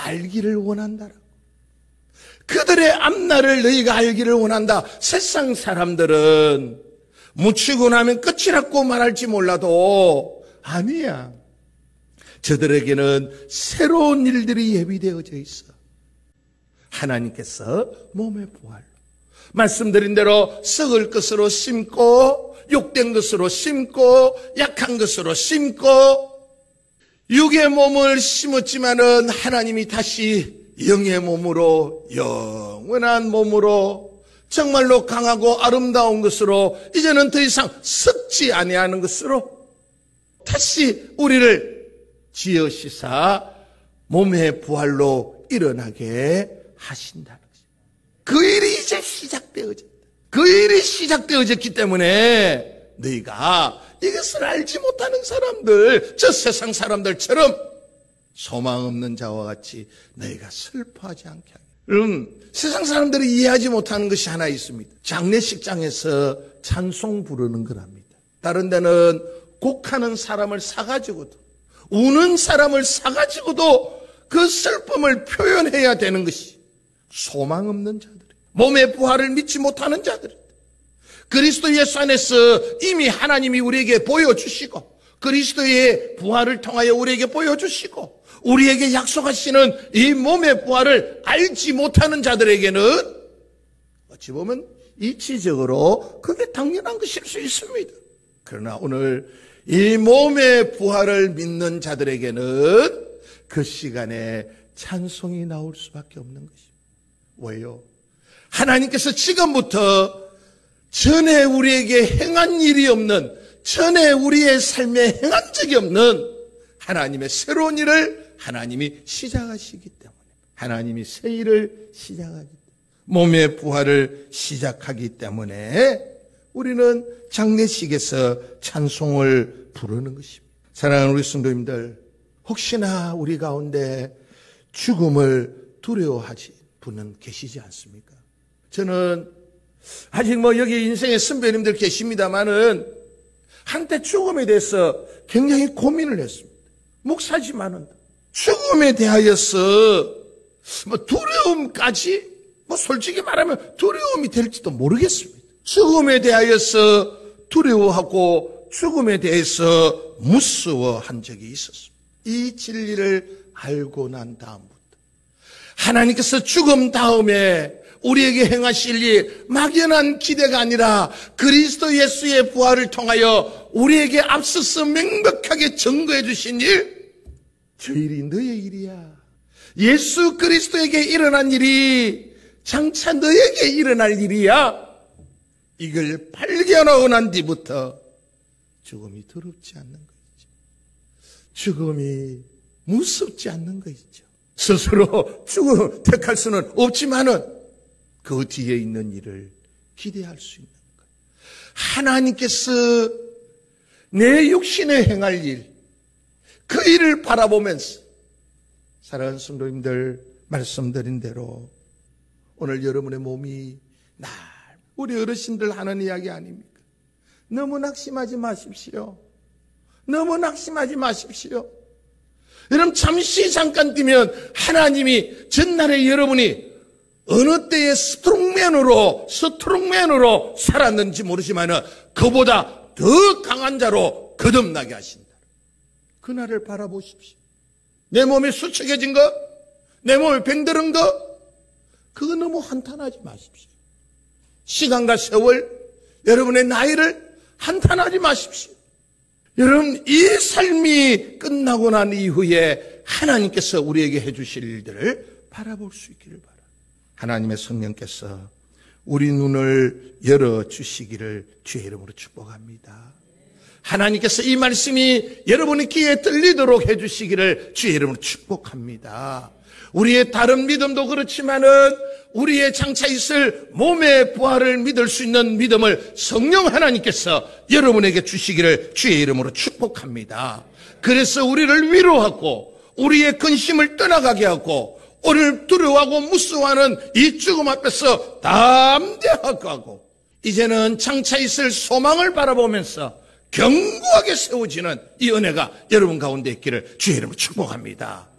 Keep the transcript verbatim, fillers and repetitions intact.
알기를 원한다라고. 그들의 앞날을 너희가 알기를 원한다. 세상 사람들은 묻히고 나면 끝이라고 말할지 몰라도 아니야. 저들에게는 새로운 일들이 예비되어져 있어. 하나님께서 몸의 부활로 말씀드린 대로 썩을 것으로 심고 욕된 것으로 심고 약한 것으로 심고 육의 몸을 심었지만은 하나님이 다시 영의 몸으로 영원한 몸으로 정말로 강하고 아름다운 것으로 이제는 더 이상 썩지 아니하는 것으로 다시 우리를 지으시사 몸의 부활로 일어나게 하신다는 것입니다. 그 일이 이제 시작되어졌다. 그 일이 시작되어졌기 때문에 너희가 이것을 알지 못하는 사람들, 저 세상 사람들처럼 소망 없는 자와 같이 너희가 슬퍼하지 않게 하겠다. 여러분, 세상 사람들이 이해하지 못하는 것이 하나 있습니다. 장례식장에서 찬송 부르는 거랍니다. 다른 데는 곡하는 사람을 사가지고도, 우는 사람을 사가지고도 그 슬픔을 표현해야 되는 것이 소망 없는 자들, 몸의 부활을 믿지 못하는 자들, 그리스도 예수 안에서 이미 하나님이 우리에게 보여주시고 그리스도의 부활을 통하여 우리에게 보여주시고 우리에게 약속하시는 이 몸의 부활을 알지 못하는 자들에게는 어찌 보면 이치적으로 그게 당연한 것일 수 있습니다. 그러나 오늘 이 몸의 부활을 믿는 자들에게는 그 시간에 찬송이 나올 수밖에 없는 것입니다. 왜요? 하나님께서 지금부터 전에 우리에게 행한 일이 없는, 전에 우리의 삶에 행한 적이 없는 하나님의 새로운 일을 하나님이 시작하시기 때문에, 하나님이 새 일을 시작하기 때문에, 몸의 부활을 시작하기 때문에 우리는 장례식에서 찬송을 부르는 것입니다. 사랑하는 우리 성도님들, 혹시나 우리 가운데 죽음을 두려워하지 분은 계시지 않습니까? 저는 아직 뭐 여기 인생의 선배님들 계십니다만은 한때 죽음에 대해서 굉장히 고민을 했습니다. 목사지만은 죽음에 대하여서 뭐 두려움까지, 뭐 솔직히 말하면 두려움이 될지도 모르겠습니다. 죽음에 대하여서 두려워하고 죽음에 대해서 무서워한 적이 있었습니다. 이 진리를 알고 난 다음부터 하나님께서 죽음 다음에 우리에게 행하실 일, 막연한 기대가 아니라 그리스도 예수의 부활을 통하여 우리에게 앞서서 명백하게 증거해 주신 일, 저 일이 너의 일이야. 예수 그리스도에게 일어난 일이 장차 너에게 일어날 일이야. 이걸 발견하고 난 뒤부터 죽음이 두렵지 않는 것이죠. 죽음이 무섭지 않는 것이죠. 스스로 죽음 택할 수는 없지만은 그 뒤에 있는 일을 기대할 수 있는 것. 하나님께서 내 육신에 행할 일, 그 일을 바라보면서 사랑하는 성도님들, 말씀드린 대로 오늘 여러분의 몸이 날, 우리 어르신들 하는 이야기 아닙니까? 너무 낙심하지 마십시오. 너무 낙심하지 마십시오. 여러분, 잠시 잠깐 뛰면 하나님이 전날에 여러분이 어느 때에 스트롱맨으로, 스트롱맨으로 살았는지 모르지만 그보다 더 강한 자로 거듭나게 하신다. 그날을 바라보십시오. 내 몸이 수척해진 것, 내 몸이 병들은 것, 그거 너무 한탄하지 마십시오. 시간과 세월, 여러분의 나이를 한탄하지 마십시오. 여러분, 이 삶이 끝나고 난 이후에 하나님께서 우리에게 해주실 일들을 바라볼 수 있기를 바랍니다. 하나님의 성령께서 우리 눈을 열어주시기를 주의 이름으로 축복합니다. 하나님께서 이 말씀이 여러분의 귀에 들리도록 해주시기를 주의 이름으로 축복합니다. 우리의 다른 믿음도 그렇지만은 우리의 장차 있을 몸의 부활을 믿을 수 있는 믿음을 성령 하나님께서 여러분에게 주시기를 주의 이름으로 축복합니다. 그래서 우리를 위로하고 우리의 근심을 떠나가게 하고 오늘 두려워하고 무서워하는 이 죽음 앞에서 담대하게 하고 이제는 장차 있을 소망을 바라보면서 견고하게 세워지는 이 은혜가 여러분 가운데 있기를 주의 이름으로 축복합니다.